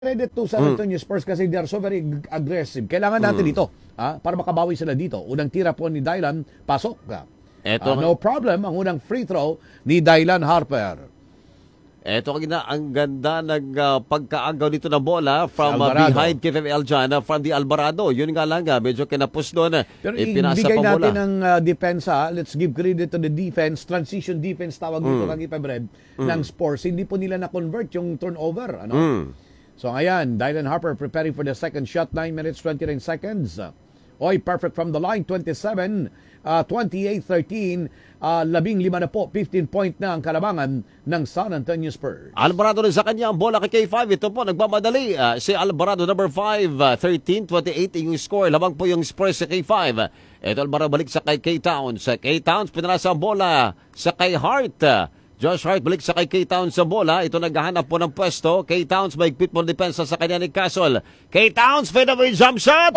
credit to San Antonio Spurs kasi they are so very aggressive. Kailangan natin ito para makabawi sila dito. Unang tira po ni Dylan, pasok. No problem. Ang unang free throw ni Dylan Harper. Ito ang ganda ng pagkaagaw dito ng bola from behind KFL dyan from the Alvarado. Yun nga lang, medyo kinapos doon. Pero ibigay natin ng depensa. Let's give credit to the defense. Transition defense tawag dito kang Ipabred ng Spurs. Hindi po nila na-convert yung turnover. So ngayon, Dylan Harper preparing for the second shot. 9 minutes, 29 seconds. Oy, perfect from the line. 28-13. 15 na po. 15 point na ang kalabangan ng San Antonio Spurs. Alvarado rin sa kanya ang bola kay K5. Ito po, nagmamadali. Si Alvarado, number 5. 13-28 yung score. Labang po yung Spurs sa K5. Ito Alvarado balik sa kay K-Towns. K-Towns, pinalasa ang bola sa kay Hart. Josh Hart balik sa kay K-Towns sa bola. Ito naghahanap po ng pwesto. K-Towns may quick ball depensa sa kanya ni Castle. K-Towns fadeaway jump shot.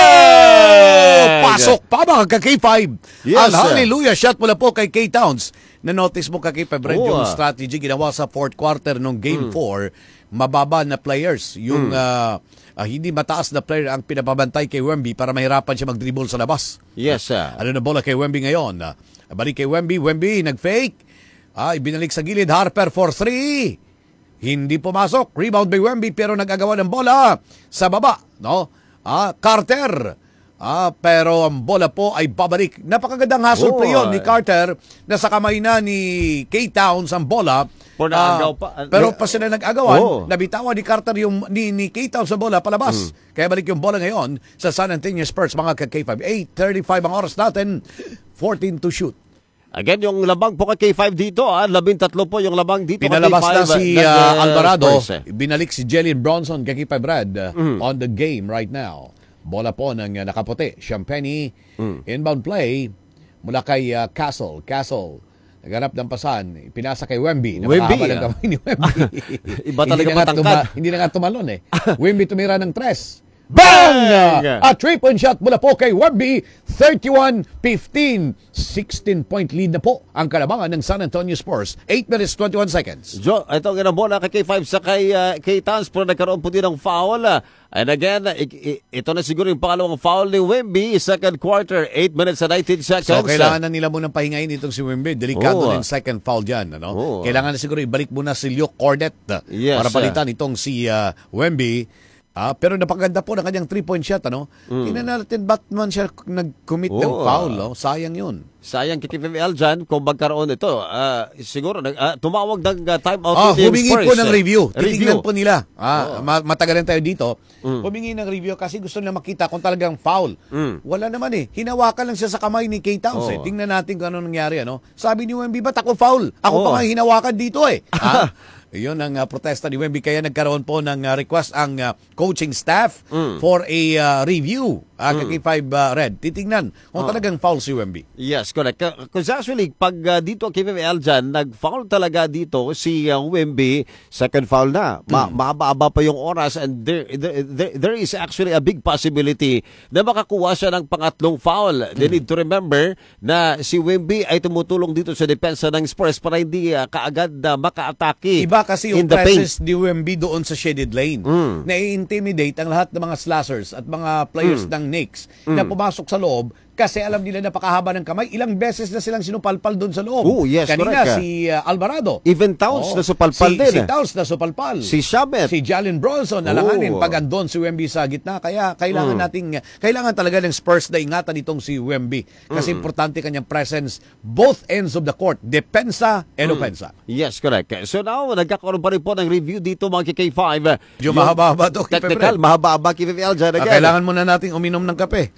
Pasok pa mga ka-K5. Yes, ang hallelujah shot mula po kay K-Towns. Na-notice mo ka-K5, yung strategy ginawa sa fourth quarter ng Game 4. Mababa na players. Yung hindi mataas na player ang pinapabantay kay Wemby para mahirapan siya mag-dribble sa labas. Yes, sir. Ano na bola kay Wemby ngayon? Balik kay Wemby. Wemby nag-fake. Ibinalik sa gilid, Harper for 3. Hindi pumasok. Rebound by Wemby pero nag-agawan ng bola sa baba. No? Carter. Pero ang bola po ay babalik. Napakagandang hustle play yun ni Carter na sa kamay na ni K-Towns ang bola. Pero pa sila nag-agawan, nabitawan ni Carter yung ni K-Towns sa bola palabas. Kaya balik yung bola ngayon sa San Antonio Spurs mga ka-K5. 8:35 ang oras natin. 14 to shoot. Again, yung labang po kay K5 dito, 13 po yung labang dito. Pinalabas na si Alvarado. Binalik si Jalen Bronson kay K5 Brad on the game right now. Bola po ng nakaputi. Champagne, inbound play mula kay Castle. Castle, naghanap ng pasan. Pinasa kay Wemby. Napakahaba ng kamay ni Wemby. Iba talaga matangkad. Hindi na nga tumalon Wemby tumira ng 3. Bang! A 3-point shot mula po kay Wemby. 31-15. 16-point lead na po ang kalabangan ng San Antonio Spurs. 8 minutes, 21 seconds. Ito ang bola kay K5 sa kay Towns pero nagkaroon po din ng foul. And again, ito na siguro yung pangalawang foul ni Wemby. Second quarter, 8 minutes and 19 seconds. So, kailangan na nila munang pahingain itong si Wemby. Delikado na yung second foul dyan. Kailangan na siguro ibalik muna si Luke Cornet para palitan itong si Wemby. Pero napaganda po ng kanyang 3-point shot. Tingnan natin ba't man siya nag-commit ng foul. Sayang yun. Sayang kay KFL dyan kung magkaroon ito. Siguro, tumawag ng timeout. Humingi po ng review. Titignan po nila. Matagalan tayo dito. Humingi ng review kasi gusto nila makita kung talagang foul. Wala naman hinawakan lang siya sa kamay ni K-Towns. Tingnan natin kung ano nangyari. Sabi ni Wemby, ba't ako foul? Ako pa nga hinawakan dito Iyon ang protesta ni Wemby. Kaya nagkaroon po ng request ang coaching staff for a review. Kay 5 Red. Titingnan kung talagang foul si Wemby. Yes, correct. Because actually, pag dito KFL dyan, nag-foul talaga dito si Wemby, second foul na. Mahaba-haba pa yung oras and there is actually a big possibility na makakuha siya ng pangatlong foul. They need to remember na si Wemby ay tumutulong dito sa depensa ng Spurs para hindi kaagad maka-atake. Iba kasi yung presence ni Wemby doon sa shaded lane. Nai-intimidate ang lahat ng mga slashers at mga players ng Knicks na pumasok sa loob kasi alam nila napakahaba ng kamay. Ilang beses na silang sinupalpal doon sa loob. Yes, kanina correct. Si Alvarado. Even Towns na supalpal din. Si Towns na supalpal. Si Shamet. Si Jalen Bronson. Alanganin pag andon si Wemby sa gitna. Kaya kailangan talaga ng Spurs na ingatan itong si Wemby. Kasi importante kanyang presence both ends of the court. Depensa and offensa. Yes, correct. So now, nagkakaroon pa rin po ng review dito mga K5. Yung mahaba-haba ito. Technical, mahaba-haba KFL dyan again. Kailangan muna natin uminom ng kape.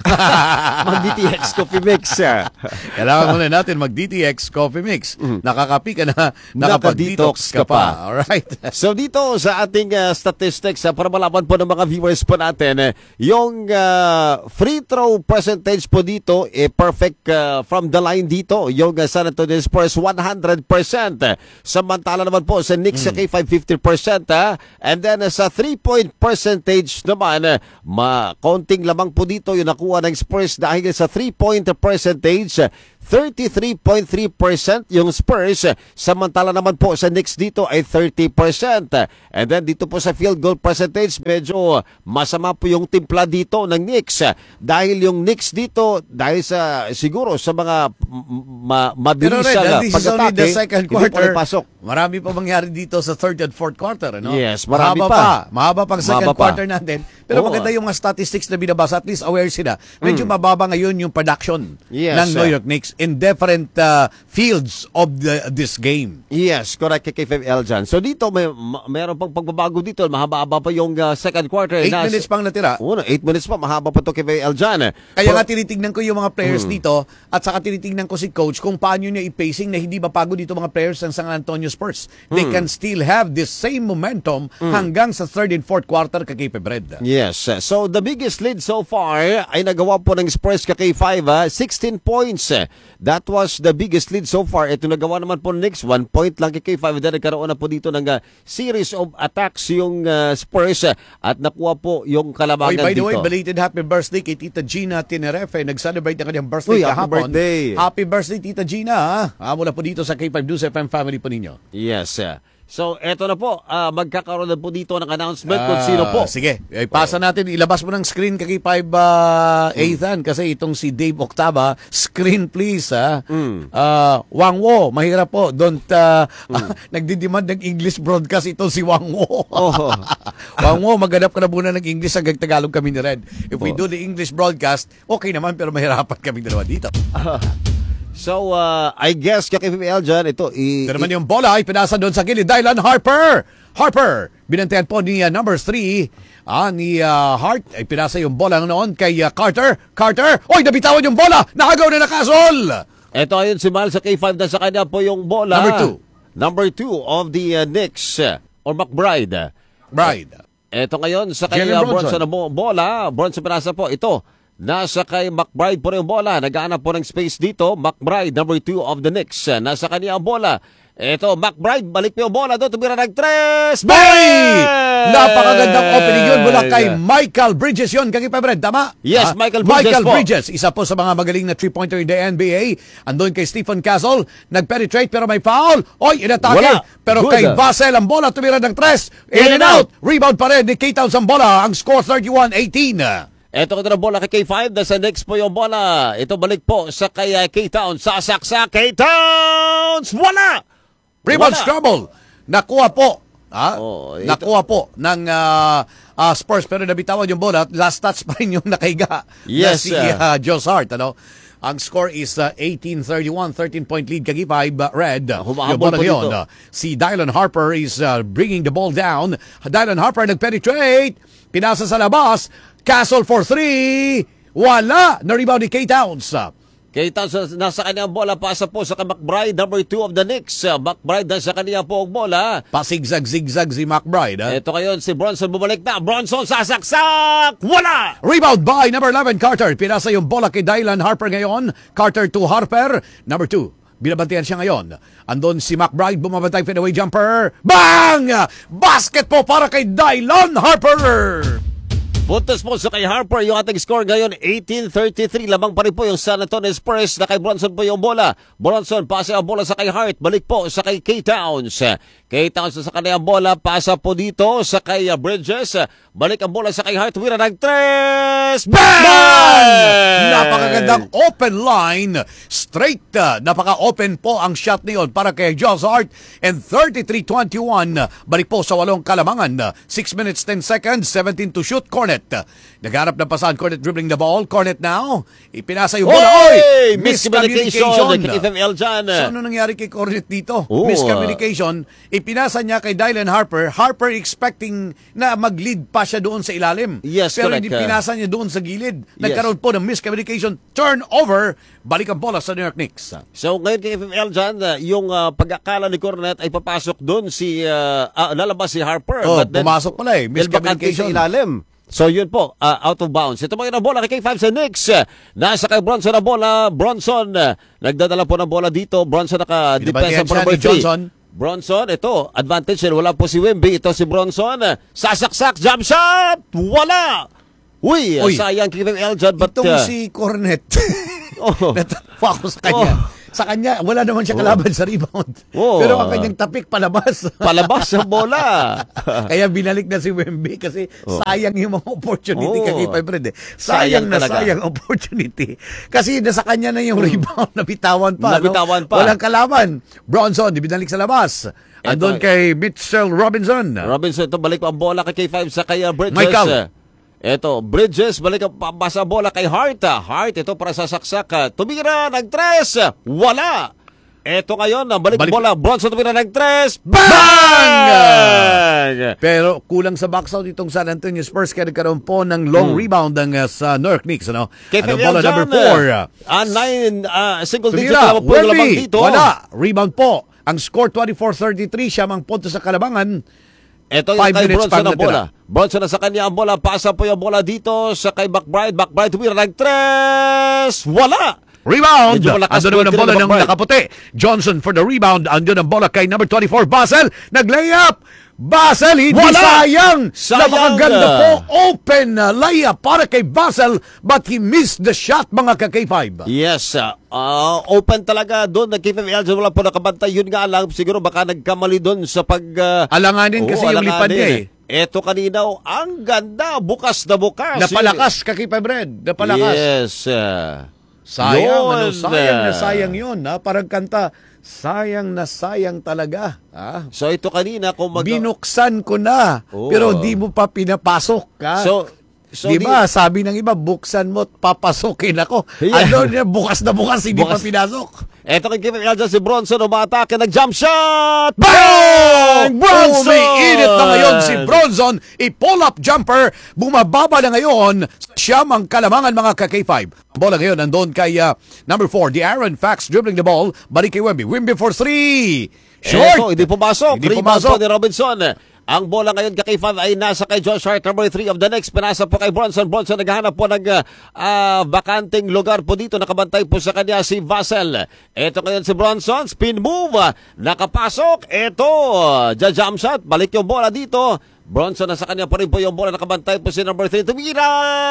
Mag-DTX Coffee Mix. Kailangan muna natin mag-DTX Coffee Mix. Nakakapi ka na, nakapag-detox ka pa. Alright. So dito sa ating statistics, para malaman po ng mga viewers po natin, yung free throw percentage po dito, perfect from the line dito. Yung San Antonio Spurs, 100%. Samantala naman po sa Knicks, sa K5, 50%. And then sa 3-point percentage naman, konting lamang po dito yung nakuha ng Spurs dahil sa 3-point percentage, 33.3% yung Spurs. Samantala naman po sa Knicks dito ay 30%. And then dito po sa field goal percentage, medyo masama po yung timpla dito ng Knicks. Dahil yung Knicks dito, dahil sa siguro sa mga mabilis Pero Red, this is only the second quarter. Pasok. Marami pa mangyari dito sa third and fourth quarter. Ano? Yes, marami Mahaba pang second Mahaba pa. quarter natin. Pero Oo. maganda yung mga statistics na binabasa. At least aware sila. Medyo mababa ngayon yung production Yes, ng New York Knicks in different fields of this game. Yes, correct kay K5L dyan. So dito, mayroon pang pagbabago dito. Mahaba-haba pa yung second quarter. 8 minutes pang natira. 8 minutes pa. Mahaba pa to K5L dyan. Kaya nga tinitignan ko yung mga players dito at saka tinitignan ko si coach kung paano niya i-pacing na hindi mapagod dito mga players ng San Antonio Spurs. They can still have this same momentum hanggang sa third and fourth quarter kay Red. Yes. So the biggest lead so far ay nagawa po ng Spurs kay K5, 16 points. That was the biggest lead so far. Ito nagawa naman po ng Knicks, 1 point lang kay K5. Then nagkaroon na po dito ng series of attacks yung Spurs at nakuha po yung kalabangan dito. By the way, belated happy birthday kay Tita Gina Tinerefe. Nag-celebrate na kanyang birthday Happy kahapon. birthday. Happy birthday, Tita Gina. Mula po dito sa K5 News FM family po ninyo. Yes. So, eto na po. Magkakaroon na po dito ng announcement kung sino po. Sige, pasa natin. Ilabas mo ng screen kay 5 Ethan kasi itong si Dave Octava. Screen please. Wang Wo, mahirap po. Don't nagdidemand ng English broadcast itong si Wang Wo. Oh. Wang Wo, maghanap ka na muna ng English hanggang Tagalog kami ni Red. If we do the English broadcast, okay naman pero mahirapan kami dalawa dito. So, I guess kay-FPL dyan, ito. Pero naman yung bola ay pinasa doon sa gilid. Dylan Harper! Binantayan po ni number 3 ni Hart. Ay pinasa yung bola noon kay Carter. Oy, nabitawan yung bola! Nakagaw na nakasol! Ito ayun si Miles sa K5 na sa kanya po yung bola. Number 2 of the Knicks or McBride. Ito ngayon sa kay Bronson na bola. Bronson pinasa po. Ito. Nasa kay McBride po rin yung bola. Naghahanap po ng space dito. McBride, number 2 of the Knicks. Nasa kanya ang bola. Ito, McBride, balik po yung bola doon. Tumira ng 3. Bang! Napakagandang opening yun mula kay Michael Bridges yun. Kay Red, tama? Yes, Michael Bridges po. Isa po sa mga magaling na 3-pointer in the NBA. Andun kay Stephen Castle. Nag-penetrate pero may foul. Oy, inatake. Pero Good. kay Vassell ang bola. Tumira ng 3. In and out. Rebound pa rin ni K-Towns ang bola. Ang score 31-18. Ito kita ng bola kay K5. Nasa next po yung bola. Ito balik po sa kay K-Towns. Sasaksak K-Towns! Wala! Rebound scramble. Nakuha po. Nakuha po ng Spurs pero nabitawan yung bola. Last touch pa rin yung nakahiga. Yes, na si Josh Hart. Ano? Ang score is 18-31, 13-point lead kay 5 Red. Yung bola ngayon. Si Dylan Harper is bringing the ball down. Dylan Harper nag-penetrate. Pinasa sa labas. Castle for 3. Wala. Na-rebound ni K-Towns. K-Towns nasa kanyang bola. Pasa po sa McBride, number 2 of the Knicks. McBride nasa kanyang po ang bola. Pasigzag-zigzag si McBride. Ito ngayon si Bronson bumalik na. Bronson sasaksak! Wala! Rebound by number 11 Carter. Pinasa yung bola kay Dylan Harper ngayon. Carter to Harper. Number 2. Binabantayan siya ngayon. Andon si McBride, bumabantay fadeaway jumper. Bang! Basket po para kay Dylan Harper! Puntos po sa kay Harper yung ating score ngayon 18-33. Lamang pa rin po yung San Antonio Spurs na kay Bronson po yung bola. Bronson pasa ang bola sa kay Hart. Balik po sa kay K-Towns. K-Towns sa kanyang bola. Pasa po dito sa kay Bridges. Balik ang bola sa kay Hart. Wira ng 3. Bang! Napakagandang open line. Straight. Napaka-open po ang shot niyon para kay Josh Hart. And 33-21. Balik po sa 8 kalamangan. 6 minutes 10 seconds. 17 to shoot. Cornet. Nagharap ng pasan. Cornet dribbling the ball. Cornet now. Ipinasa yung bola. Oy! Miscommunication. Kay-FML dyan. So ano nangyari kay Cornet dito? Miscommunication. Ipinasa niya kay Dylan Harper. Harper expecting na mag-lead pa siya doon sa ilalim. Yes, pero correct. hindi pinasa niya doon sa gilid. Nagkaroon po ng miscommunication. Turnover. Balik ang bola sa New York Knicks. So ngayon kay FML dyan, yung pag-akala ni Cornet ay papasok doon si lalabas si Harper. Oh, but then, pumasok pala eh. Miscommunication. Sa ilalim. So yun po, out of bounds. Ito mga bola kay K5 sa Knicks. Nasa kay Bronson na bola. Bronson, nagdadala po ng bola dito. Bronson naka-depensa po number 3. Bronson, ito, advantage. Wala po si Wemby. Ito si Bronson. Sasaksak, jump shot! Wala! Uy, sayang kay FML dyan. Itong si Cornet. Oh. Natawa ako sa kanya. Sa kanya, wala naman siya kalaban sa rebound. Pero ang kanyang tapik palabas. Palabas sa bola. Kaya binalik na si Wemby kasi sayang yung mga opportunity kay Fred. Sayang Sayang na talaga. sayang opportunity. Kasi nasa kanya na yung rebound, nabitawan pa. Nabitawan pa. Walang kalaban. Bronson, binalik sa labas. Andun kay Mitchell Robinson. Robinson, ito balik ang bola kay K5 sa kay Bridges. Michael. Ito, Bridges, balik ang pabasa bola kay Hart. Hart, ito para sa saksak. Tumira ng 3. Wala. Ito ngayon, balik bola. Bronson tumira ng 3. Bang! Pero kulang sa box out itong San Antonio Spurs kaya nagkaroon po ng long rebound ng sa North Knicks. Ano? Kay Ano bola number 4. Single digit Tumira, na po yung labang Wemby, dito. wala. Rebound po. Ang score 24-33, siya mang punto sa kalabangan. Ito yung 5 kay minutes Bronson pang ang bola. Bronson na sa kanya ang bola. Pasa po yung bola dito sa kay McBride. McBride tumira ng 3. Wala! Rebound! Medyo malakas Ando naman ang po bola yung ng McBride. nakaputi. Johnson for the rebound. Ando ang bola kay number 24, Basel. Nag-layup! Basel, hindi Wala! sayang! Sayang! Napakaganda po. Open layup para kay Basel, but he missed the shot, mga ka-K5. Yes, open talaga doon. Nag-K5 Elgin, wala po nakabantay. Yun nga lang, siguro baka nagkamali doon sa pag... Alanganin kasi yung lipad niya eh. Eto kanina, ang ganda. Bukas na bukas. Napalakas ka, K5 Red. Napalakas. Yes. Sayang, Yun. sayang na sayang yun. Ha? Parang kanta, sayang na sayang talaga. Ha? So ito kanina, kung Binuksan ko na, Oh. pero di mo pa pinapasok. Ha? So di ba, sabi ng iba, buksan mo, papasukin ako. Yeah. Ano niya, bukas na bukas, hindi Bukas. pa pinasok. Eto kay K5 Elgin, si Bronson, umatake, nag-jump shot! Bang! Bronson! Umiinit na ngayon si Bronson. I-pull-up jumper. Bumababa na ngayon. Siyam ang kalamangan, mga ka-K5. Bola ngayon, nandun kay number 4, the Aaron Fax dribbling the ball. Balik kay Wemby. Wemby for 3. Short! Eto, hindi pumasok. Hindi Rebound pumasok. po ni Robinson. Ang bola ngayon kay K5 ay nasa kay Josh Hart, number 3 of the next. Pinasa po kay Bronson. Bronson naghahanap po ng bakanting lugar po dito. Nakabantay po sa kanya si Vassell. Ito ngayon si Bronson. Spin move. Nakapasok. Ito. Jump shot. Balik yung bola dito. Bronson na sa kanya pa rin po yung bola. Nakabantay po si number 3. Tumira!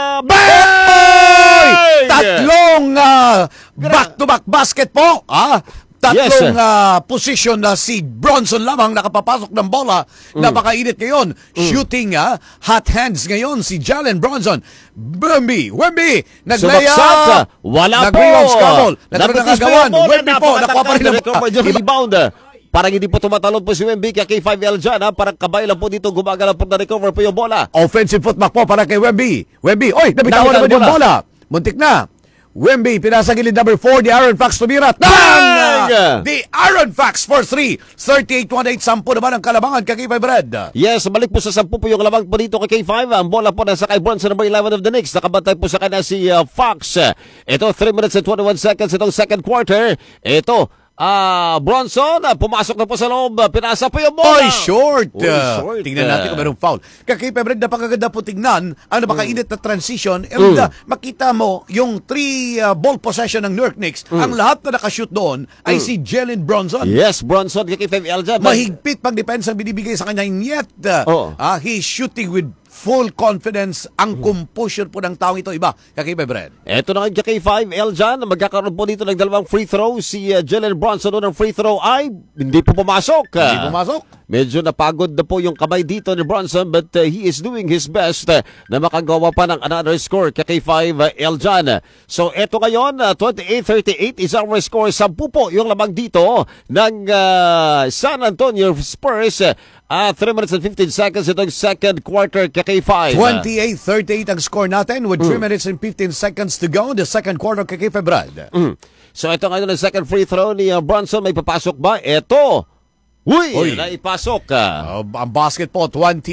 Bang! Tatlong back-to-back basket po. Tatlong position na si Bronson lamang nakapapasok ng bola. Napakainit ngayon. Shooting, hot hands ngayon si Jalen Bronson. Wemby, Sumaksak. nag-layup. Wala po. Nag-rebound scramble. Nagkaroon ng Napitis pa agawan. yung bola. Wemby po, nakuha pa rin ang Recover yung rebound. Parang hindi po tumatalon po si Wemby kaya K5 Elgin. Parang kabay lang po dito. Gumagala po na recover po yung bola. Offensive footback po para kay Wemby. Oy, nabitawan naman yung bola. Muntik na. Wemby, pinasa gilid number 4, the Aaron Fax tumira. Bang! The Aaron Fax for 3. 38-28, 10 naman ang kalabangan kay K5 Red. Yes, balik po sa 10 po yung lamang po dito kay K5. Ang bola po nasa kay Bronson, number 11 of the Knicks. Nakabantay po sa kanya si Fox. Ito, 3 minutes and 21 seconds itong second quarter. Ito, Bronson, pumasok na po sa loob. Pinasa po yung bola. Oy, short. Short. Tingnan natin kung merong foul. Kay K5 Red, napakaganda po tingnan ang napakainit na transition. And makita mo yung 3 ball possession ng New York Knicks. Ang lahat na nakashoot doon ay si Jalen Bronson. Yes, Bronson kay K5 Elgin. Mahigpit pang depensa ang binibigay sa kanya. And yet, he's shooting with full confidence. Ang composure po ng taong ito iba. Kay Red. Ito na kay K5 Elgin. Magkakaroon po dito ng dalawang free throw. Si Jalen Bronson ng free throw ay hindi po pumasok. Hindi pumasok. Medyo napagod na po yung kamay dito ni Bronson but he is doing his best na makagawa pa ng another score kay K5 Elgin. So eto ngayon, 28-38 is our score. 10 po yung lamang dito ng San Antonio Spurs. 3 minutes and 15 seconds itong second quarter kay K5. 28-38 ang score natin with 3 minutes and 15 seconds to go. The second quarter kay K5 Red. So ito ngayon ang second free throw ni Bronson. May papasok ba? Ito. Uy! Naipasok. Ang basket po,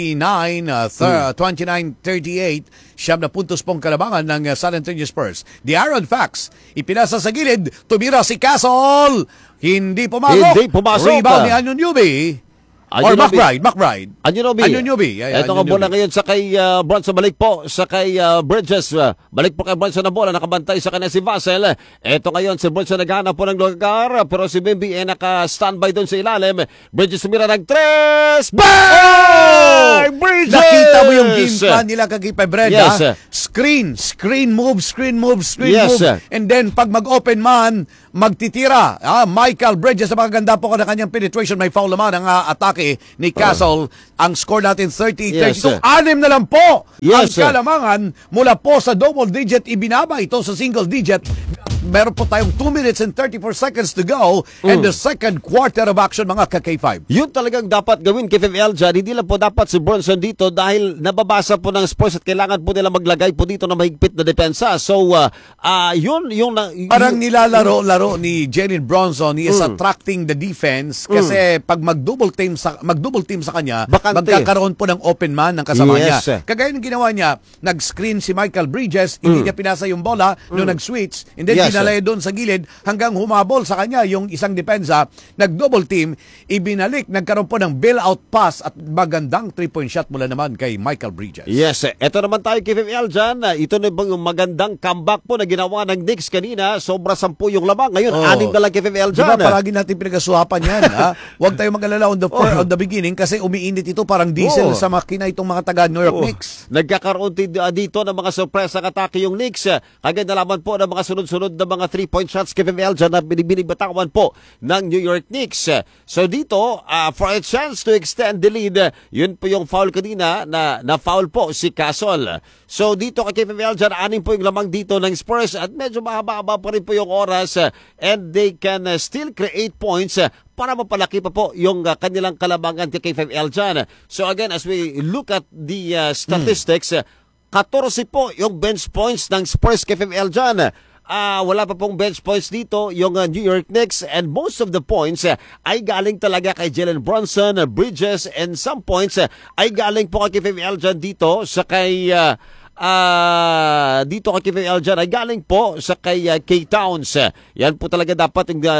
29-38. Siyam na puntos pong kalabangan ng San Antonio Spurs. The Aaron Fax, ipinasa sa gilid. Tumira si Castle. Hindi pumasok. Hindi pumasok. Rebound ni Anyon Yubi. Or McBride. Anyunobi. Ito nga bola ngayon sa kay Bronson, balik po sa kay Bridges. Balik po kay Bronson na bola, nakabantay sa kanya si Vassell. Ito ngayon si Bronson naghanap po ng lugar, pero si Bimby ay naka-standby doon sa ilalim. Bridges sumira ng 3. Bang! Bridges! Nakita mo yung game plan nila kay Brad, yes. Screen move. Yes. And then pag mag-open man, magtitira. Michael Bridges, sa magaganda po ka na kanyang penetration, may foul naman ang atake ni Castle. Ang score natin 30-32. Yes. 6 na lang po Yes. ang kalamangan mula po sa double digit. Ibinaba ito sa single digit. Meron po tayong 2 minutes and 34 seconds to go and the second quarter of action, mga ka-K5. Yun talagang dapat gawin kay FML dyan. Hindi lang po dapat si Bronson dito dahil nababasa po ng Spurs at kailangan po nila maglagay po dito ng mahigpit na depensa. So, Parang nilalaro ni Jalen Bronson, he is attracting the defense kasi pag mag-double team sa kanya, Bakante. magkakaroon po ng open man ng kasama Yes. niya. Kagaya ng ginawa niya, nag-screen si Michael Bridges, hindi niya pinasa yung bola nung nag-switch, and then Yes. dinalay doon sa gilid hanggang humabol sa kanya yung isang depensa, nag-double team, ibinalik, nagkaroon po ng bailout pass at magandang 3-point shot mula naman kay Michael Bridges. Yes, eto naman tayo kay FML dyan. Ito na bang yung magandang comeback po na ginawa ng Knicks kanina. Sobra 10 yung lamang. Ngayon, 6 na lang kay FML dyan. Diba palagi natin pinagasuhapan yan, ha? Huwag tayong mag-alala on the beginning kasi umiinit ito parang diesel sa makina itong mga taga New York Knicks. Nagkakaroon dito ng mga surprise atake yung Knicks. Kagad nalaman po ng mga sunod-sunod na mga 3-point shots kay FML dyan na binibinibatawan po ng New York Knicks. So dito, for a chance to extend the lead, yun po yung foul kanina na foul po si Castle. So dito kay FML dyan, 6 po yung lamang dito ng Spurs at medyo mahaba-haba pa rin po yung oras and they can still create points para mapalaki pa po yung kanilang kalabangan kay FML dyan. So again, as we look at the statistics, 14 po yung bench points ng Spurs kay FML dyan. Wala pa pong bench points dito yung New York Knicks and most of the points ay galing talaga kay Jalen Bronson, Bridges, and some points ay galing po kay FML dyan dito sa kay dito kay FML dyan ay galing po sa kay K-Towns. Yan po talaga dapat yung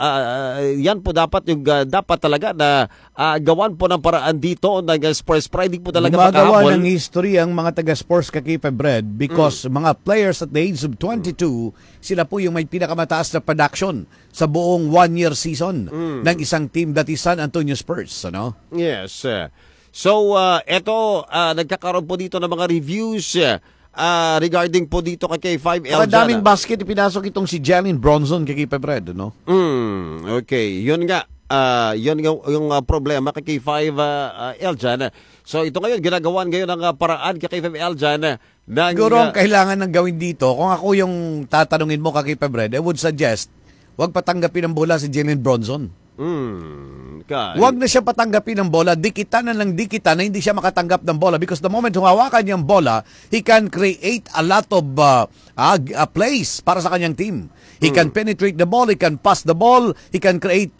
dapat talaga na gawan po ng paraan dito ng Spurs. Hindi po talaga Gumagawa makahabol. ng history ang mga taga-Spurs kakipa Bread because mga players at the age of 22, sila po yung may pinakamataas na production sa buong 1-year season ng isang team, that is San Antonio Spurs. Ano? Yes. So, eto, nagkakaroon po dito ng mga reviews regarding po dito kay K5 Ang daming basket ipinasok itong si Jalen Bronson kakipa Bread. No? Okay, yun nga. Yun yung problema kay K5 Eljan. So ito ngayon, ginagawan ngayon ng paraan kay K5 Eljan. Siguro ang kailangan ng gawin dito, kung ako yung tatanungin mo kakipa Bread, I would suggest, huwag patanggapin ng bola si Jalen Bronson. Huwag na siya patanggapin ng bola, dikitan na hindi siya makatanggap ng bola because the moment humawakan niya ang bola, he can create a lot of plays para sa kanyang team. He can penetrate the ball, he can pass the ball, he can create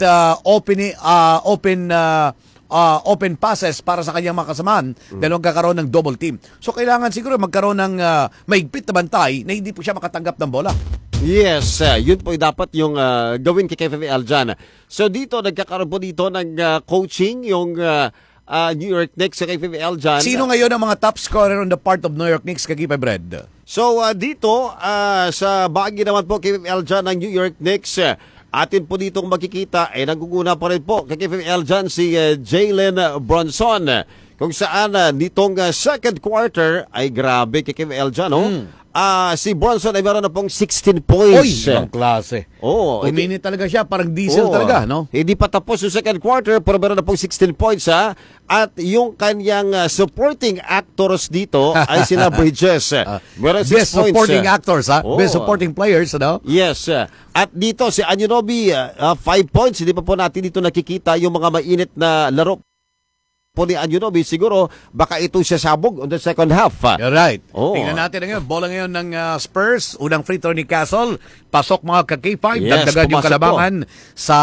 open passes para sa kanyang mga kasamaan dahil magkakaroon ng double team. So kailangan siguro magkaroon ng mahigpit na bantay na hindi po siya makatanggap ng bola. Yes, yun po dapat yung gawin kay FML dyan. So dito, nagkakaroon po dito ng coaching yung New York Knicks sa FML dyan. Sino ngayon ang mga top scorer on the part of New York Knicks kakipa Bread? So dito, sa bahagi naman po kay FML dyan ng New York Knicks, atin po ditong makikita, naguguna pa rin po kay FML dyan si Jalen Bronson. Kung saan nitong second quarter, ay grabe kay FML dyan, no? Si Bronson ay meron na pong 16 points. Ang klase. Uminit talaga siya, parang diesel talaga, no? Hindi pa tapos yung second quarter, pero meron na pong 16 points, ha? At yung kanyang supporting actors dito ay sila Bridges. Meron 6 Best points. supporting actors, ha? Best supporting players, ano? Yes. At dito, si Anyunobi, 5 points. Hindi pa po natin dito nakikita yung mga mainit na laro po ni Anyunobi. Siguro, baka ito siya sabog on the second half. You're right. Oh. Tingnan natin ngayon. Bola ngayon ng Spurs. Unang free throw ni Castle. Pasok mga ka-K5, Yes, dagdagan yung pumasok kalabangan sa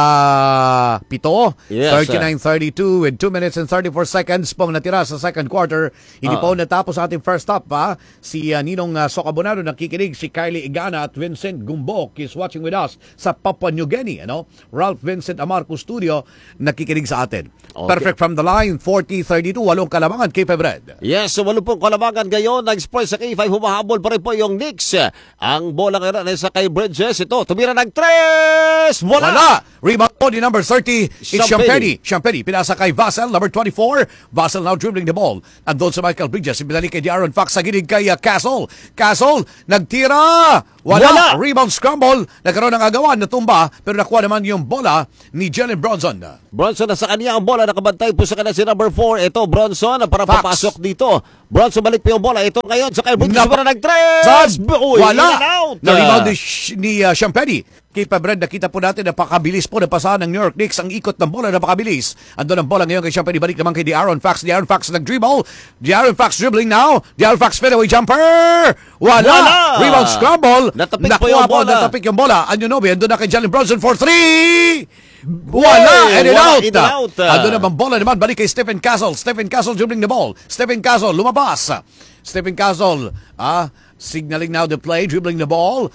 7. Yes, 39-32 with 2 minutes and 34 seconds pong natira sa second quarter. Hindi po natapos ang ating first half pa. Si Ninong Socabonado nakikinig, si Kylie Igana at Vincent Gumbok is watching with us sa Papua New Guinea. Ralph Vincent Amarco Studio nakikinig sa atin. Okay. Perfect from the line, 40-32, 8 kalabangan, K5 Red. Yes, so 8 kalabangan ngayon. Nag-spoil sa K5, humahabol pa rin po yung Knicks. Ang bola ngayon ay sa kay Bridges. Ito, tumira ng 3! Wala! Rebound po ni number 30 is Champeni. Champeni, pinasa kay Vassell, number 24. Vassell now dribbling the ball. Andon sa Michael Bridges, ibinalik kay De'Aaron Fox sa gilid kay Castle. Castle, nagtira! Wala! Rebound scramble, nagkaroon ng agawan, natumba, pero nakuha naman yung bola ni Jalen Bronson. Bronson na sa kanya ang bola, nakabantay po sa kanya si number 4. Ito, Bronson, para Fox. papasok dito. Bronson balik po yung bola. Ito ngayon sa kay Bridges, para ng 3! Wala! Na-rebound ni Champeni. K5 Red, nakita po natin, napakabilis po napasahan ng New York Knicks. Ang ikot ng bola, napakabilis. Andun ang bola ngayon kay Champeni, balik naman kay De'Aaron Fox. De'Aaron Fox nag-dribble. De'Aaron Fox dribbling now. De'Aaron Fox fadeaway jumper. Wala! Rebound scramble. Natapik po yung bola. Natapik yung bola. Anunobi, andun na kay Jalen Bronson for 3! Wala! And it out! Andun naman bola naman, balik kay Stephen Castle. Stephen Castle dribbling the ball. Stephen Castle, lumabas. Stephen Castle, signaling now the play, dribbling the ball.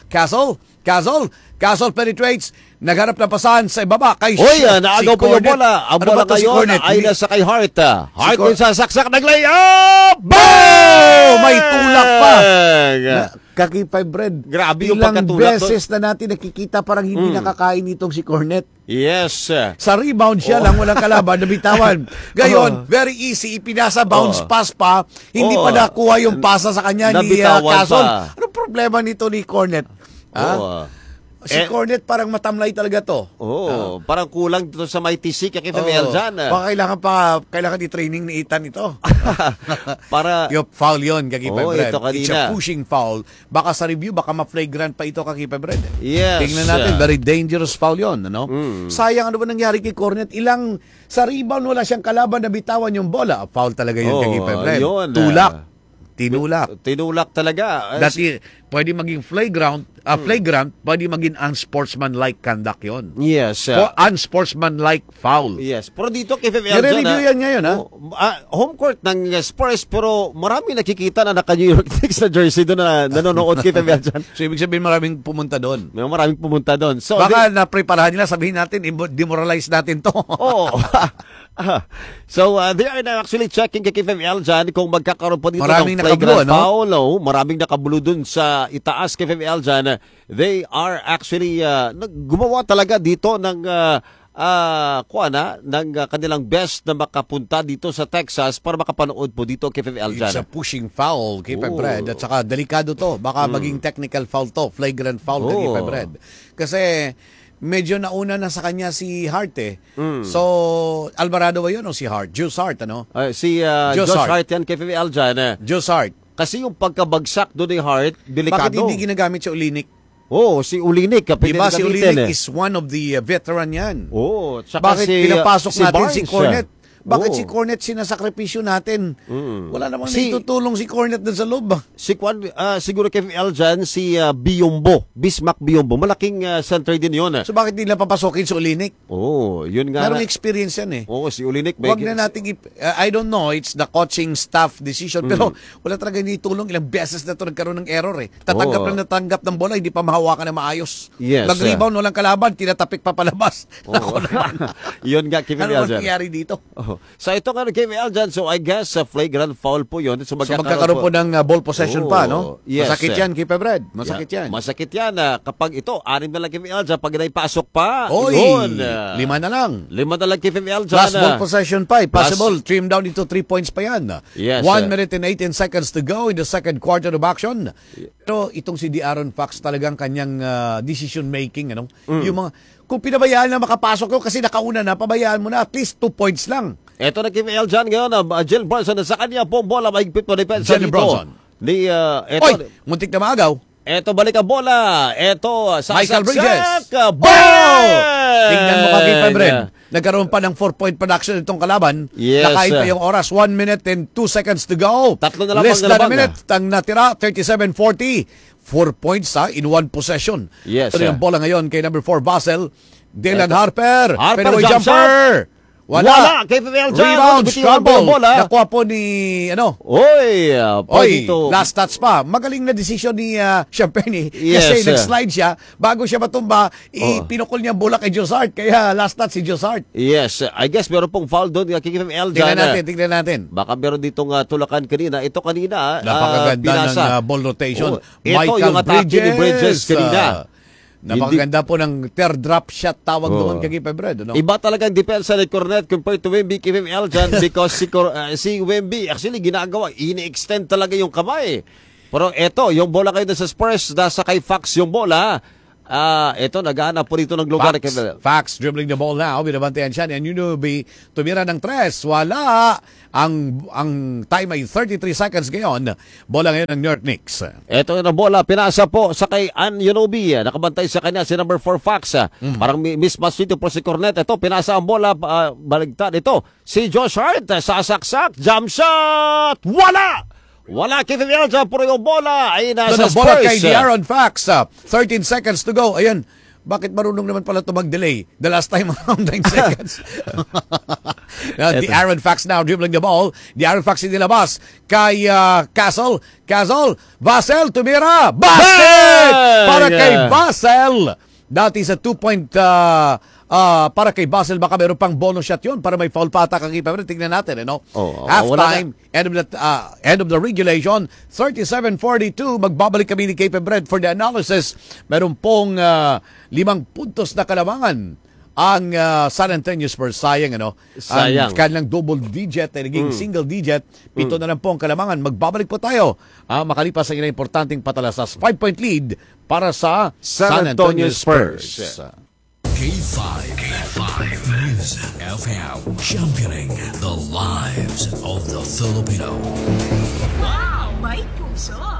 Castle penetrates, nagharap na pasahan sa ibaba kay naagaw po yung bola. Ang bola ngayon ay nasa kay Hart. Hart yung sasaksak, nag-layup! Boom! May tulak pa. K5 Red. Grabe yung ilang pagkatulak beses na natin nakikita parang hindi nakakain itong si Cornet. Yes. Sa rebound siya lang, walang kalaban, nabitawan. Gayon, very easy, ipinasa, bounce pass pa, hindi pa nakuha yung pasa sa kanya ni Castle. Anong problema nito ni Cornet? Si Cornet parang matamlay talaga to. Parang kulang dito sa may TC kay FML dyan. Baka kailangan i-training ni Ethan ito. Para yung foul yun, Kakipay Bread. ito kanina. It's a pushing foul. Baka sa review, baka ma-flagrant pa ito, Kakipay Bread. Yes. Tingnan natin, very dangerous foul yun. Sayang, ano ba nangyari kay Cornet? Sa rebound, wala siyang kalaban na bitawan yung bola. Foul talaga yun, Kakipay Bread. Tulak. Tinulak talaga. Dati, pwede maging flagrant, pwede maging unsportsmanlike conduct yon. Yes. Unsportsmanlike foul. Yes. Pero dito kay FML nire-review yan ngayon, home court ng Spurs, pero marami nakikita na naka-New York Knicks na jersey doon na nanonood kay FML dyan. So, ibig sabihin maraming pumunta doon. May maraming pumunta doon. So, baka na-preparahan nila, sabihin natin, demoralize natin to. So, they are now actually checking kay FML dyan kung magkakaroon po dito maraming ng flagrant nakablo, foul. Maraming nakablo dun sa itaas kay FML dyan. They are actually gumawa talaga dito ng ng kanilang best na makapunta dito sa Texas para makapanood po dito kay FML dyan. It's a pushing foul, K5 Bread. At saka delikado to. Baka maging technical foul to. Flagrant foul, K5 Bread. Kasi medyo nauna na sa kanya si Hart So, Alvarado ba yun o si Hart? Juice Hart, ano? Si Josh Hart yan kay FML dyan. Juice Hart. Kasi yung pagkabagsak doon ni Hart, delikado. Bakit hindi ginagamit si Olinik? Si Ulinik. Diba si Ulinik is one of the veteran yan. Bakit pinapasok natin Barnes, si Cornet? Bakit si Cornet sinasakripisyo natin? Wala namang itutulong si Cornet doon sa loob. Siguro kay FML dyan, si Biombo, Bismack Biombo. Malaking center din yun. So bakit hindi nila papasokin si Olinik? Yun nga. Merong experience yan si Olinik. Huwag na natin, I don't know, it's the coaching staff decision, pero wala talaga nitulong. Ilang beses na ito nagkaroon ng error Tatanggap ng bola, hindi pa mahawakan na maayos. Yes. Mag-rebound, walang kalaban, tinatapik pa palabas. Yun nga, kay FML dyan. Ano nangyari dito? So ito nga kay FML dyan, so I guess flagrant foul po yun. So magkakaroon po ng ball possession pa, no? Yes. Masakit yan, K5 Red. Masakit yan. Masakit yan. Kapag ito, 6 na lang kay FML dyan, pag naipasok pa, 5 na lang. 5 na lang kay FML dyan. Plus ball possession pa. Possible, trim down into 3 points pa yan. Yes. 1 minute and 18 seconds to go in the second quarter of action. Pero itong si De'Aaron Fox talagang kanyang decision making, ano? Yung mga, kung pinabayaan na makapasok ko kasi nakauna na, pabayaan mo na at least 2 points lang. Ito na kay FML dyan ngayon, Jalen Bronson, sa kanya po bola, mahigpit po depensa dito. Bronson. Muntik na maagaw. Eto, balik ang bola. Eto, Michael Bridges. Ball! Tingnan mo K5 Red. nagkaroon pa ng 4-point production itong kalaban. Yes. Nakain pa yung oras. 1 minute and 2 seconds to go. Tatlo na lang Less ang than a labang, minute ang natira, 37-40. 4 points in one possession. Yes, Ito yung bola ngayon kay number 4 Basel. Dylan Harper. Harper, Pero jump jumper. Wala. KPL dyan. Rebound, Bitiwan po scramble. ang bola. Nakuha po ni, Oy, dito. last touch pa. Magaling na desisyon ni Champagne. Yes, Kasi sir. nag-slide siya. Bago siya matumba, pinukol niya ang bola kay Josart. Kaya last touch si Josart. Yes, I guess meron pong foul doon kay KPL dyan. Tingnan natin. Baka meron ditong tulakan kanina. Ito kanina, Napakaganda pinasa. ng ball rotation. Ito yung atake ni Bridges kanina. Napakaganda po ng teardrop shot tawag doon kay Pebred. Ano? Iba talagang depensa ni Cornet compared to Wemby KPL dyan because si Wemby actually ginagawa, ini-extend talaga yung kamay. Pero eto, yung bola kayo sa Spurs, nasa kay Fox yung bola. Ito, naghahanap po dito ng lugar. Fox dribbling the ball now. Binabantayan siya. And Yunubi tumira ng 3. Wala. Ang time ay 33 seconds ngayon. Bola ngayon ng New York Knicks. Ito na bola. Pinasa po sa kay Yunubi. Nakabantay sa kanya si number 4 Fox. Parang mismatch dito po si Cornet. Ito, pinasa ang bola. Baligtad. Ito, si Josh Hart. Sasaksak. Jump shot. Wala! Wala KPL dyan, puro yung bola ay nasa Spurs. Bola kay De'Aaron Fox. 13 seconds to go. Ayan. Bakit marunong naman pala ito mag-delay? The last time around 9 seconds. De'Aaron Fox now dribbling the ball. De'Aaron Fox inilabas kay Castle. Castle. Basel tumira. Basket! Para kay Basel. Dati sa 2-point para kay Basel, baka meron pang bonus shot yun para may foul pata kang ipa. Tingnan natin, halftime, end of the regulation, 37-42. Magbabalik kami ni Cape Bread for the analysis. Meron pong 5 puntos na kalamangan ang San Antonio Spurs. Sayang, Sayang. Ang kanilang double digit ay naging single digit. 7 na lang po ang kalamangan. Magbabalik po tayo makalipas ang ilang importanteng patalasas. 5-point lead para sa San Antonio Spurs. K5 Music FM, championing the lives of the Filipino. Wow! May puso!